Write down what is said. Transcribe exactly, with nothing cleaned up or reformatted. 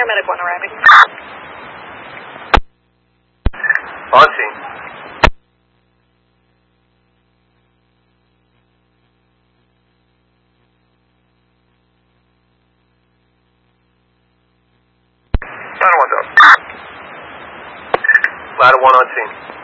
Paramedic one arriving. On scene. Ladder one's up. Ladder one on scene.